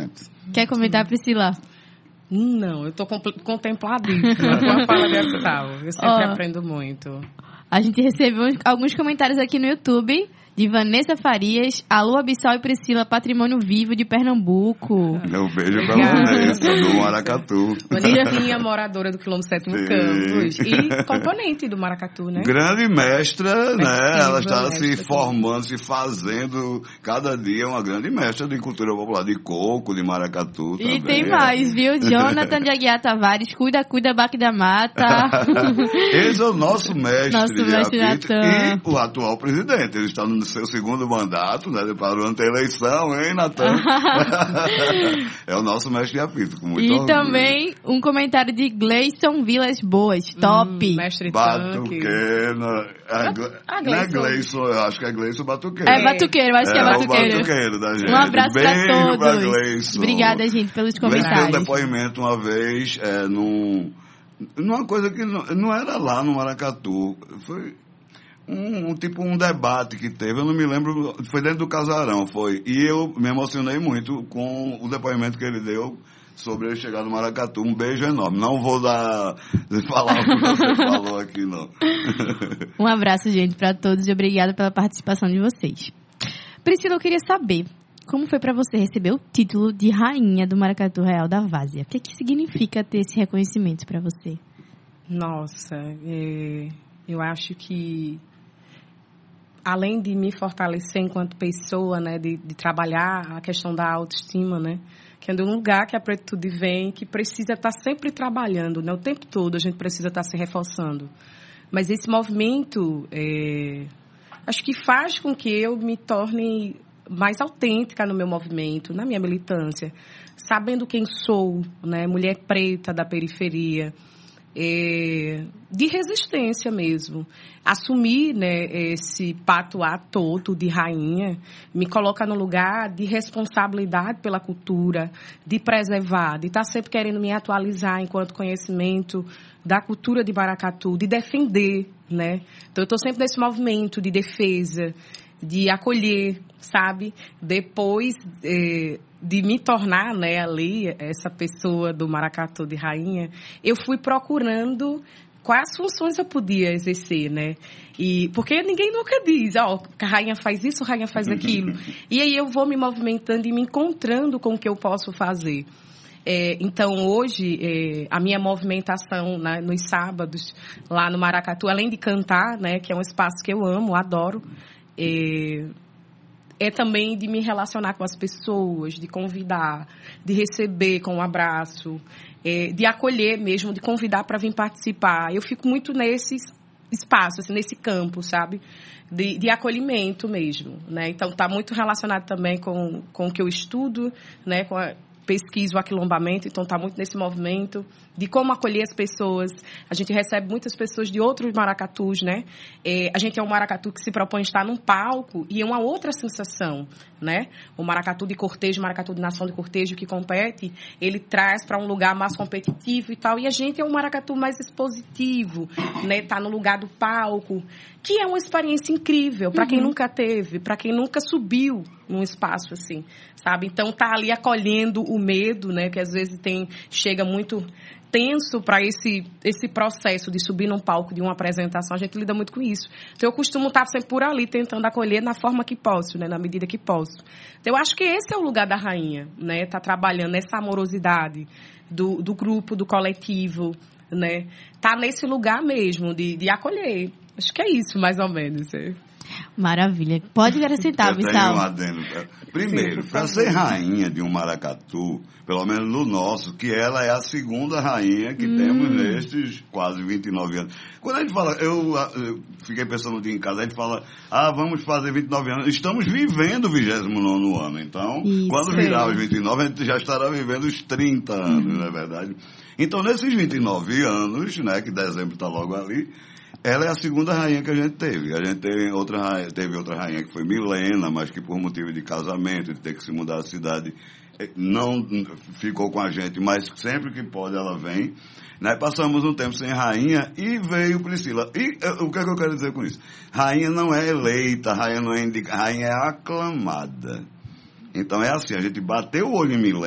Pronto. Quer comentar, Priscila? Não, eu tô contempladíssima com a fala de Gustavo. Eu sempre aprendo muito. A gente recebeu alguns comentários aqui no YouTube de Vanessa Farias, Alô Abissal e Priscila, Patrimônio Vivo de Pernambuco. Meu beijo pra Vanessa, do Maracatu. Vanessinha, moradora do quilômetro 7º Campos. E componente do Maracatu, né? Grande mestra, né? Ela está mestra, se formando, se fazendo, cada dia uma grande mestra de cultura popular, de coco, de maracatu também. E tem mais, viu? Jonathan de Aguiar Tavares, cuida, Baque da Mata. Esse é o nosso mestre, Natan. E o atual presidente. Ele está no seu segundo mandato, né? Parou ante a eleição, hein, Natan? É o nosso mestre de apito, com muito E orgulho. também um comentário de Gleison Vilas Boas, top. Mestre Tanque. Batuqueiro. Não é Gleison, eu acho que é Gleison Batuqueiro. É Batuqueiro, acho que é Batuqueiro. O Batuqueiro da gente. Um abraço pra Beijo pra todos. Gleison. Obrigada, gente, pelos Gleison comentários. deu um depoimento uma vez, numa coisa que não era lá no Maracatu. Foi um debate que teve, eu não me lembro, foi dentro do casarão, foi. E eu me emocionei muito com o depoimento que ele deu sobre ele chegar no Maracatu. Um beijo enorme. Não vou falar o que você falou aqui, não. Um abraço, gente, para todos e obrigada pela participação de vocês. Priscila, eu queria saber como foi para você receber o título de Rainha do Maracatu Real da Várzea. O que significa ter esse reconhecimento para você? Nossa, eu acho que além de me fortalecer enquanto pessoa, né, de trabalhar a questão da autoestima, né, que é de um lugar que a Pretude vem, que precisa estar sempre trabalhando, né, o tempo todo a gente precisa estar se reforçando. Mas esse movimento, acho que faz com que eu me torne mais autêntica no meu movimento, na minha militância, sabendo quem sou, né, mulher preta da periferia, de resistência mesmo. Assumir, né, esse patuá todo de rainha me coloca no lugar de responsabilidade pela cultura, de preservar, de estar sempre querendo me atualizar enquanto conhecimento da cultura de Maracatu, de defender, né? Então, eu estou sempre nesse movimento de defesa, de acolher, sabe? Depois de me tornar, né, ali, essa pessoa do Maracatu de rainha, eu fui procurando quais funções eu podia exercer, né? E porque ninguém nunca diz, a rainha faz isso, a rainha faz aquilo. E aí eu vou me movimentando e me encontrando com o que eu posso fazer. Então, hoje, a minha movimentação, né, nos sábados, lá no Maracatu, além de cantar, né, que é um espaço que eu amo, adoro, é também de me relacionar com as pessoas, de convidar, de receber com um abraço, de acolher mesmo, de convidar para vir participar. Eu fico muito nesse espaço, assim, nesse campo, sabe? De acolhimento mesmo, né? Então, está muito relacionado também com o que eu estudo, né? Com a pesquisa, o aquilombamento, então está muito nesse movimento de como acolher as pessoas. A gente recebe muitas pessoas de outros maracatus, né? A gente é um maracatu que se propõe estar num palco e é uma outra sensação, né? O maracatu de cortejo, o maracatu de nação de cortejo que compete, ele traz para um lugar mais competitivo e tal, e a gente é um maracatu mais expositivo, né? Tá no lugar do palco, que é uma experiência incrível para quem nunca teve, para quem nunca subiu num espaço assim, sabe? Então tá ali acolhendo o medo, né? Que às vezes chega muito tenso para esse processo de subir num palco de uma apresentação. A gente lida muito com isso. Então eu costumo estar sempre por ali tentando acolher na forma que posso, né? Na medida que posso. Então eu acho que esse é o lugar da rainha, né? Tá trabalhando essa amorosidade do grupo, do coletivo, né? Tá nesse lugar mesmo de acolher. Acho que é isso, mais ou menos. Maravilha. Pode acrescentar, Bissau. Primeiro, para ser rainha de um maracatu, pelo menos no nosso, que ela é a segunda rainha que temos nestes quase 29 anos. Quando a gente fala, eu fiquei pensando um dia em casa, a gente fala, vamos fazer 29 anos. Estamos vivendo o 29º ano. Então, quando virar os 29, a gente já estará vivendo os 30 anos, não é verdade? Então, nesses 29 anos, né, que dezembro está logo ali, ela é a segunda rainha que a gente teve. A gente teve outra rainha que foi Milena, mas que por motivo de casamento, de ter que se mudar da cidade, não ficou com a gente, mas sempre que pode ela vem. Né? Passamos um tempo sem rainha e veio Priscila. E o que é que eu quero dizer com isso? Rainha não é eleita, rainha não é indicada, rainha é aclamada. Então é assim, a gente bateu o olho em Milena,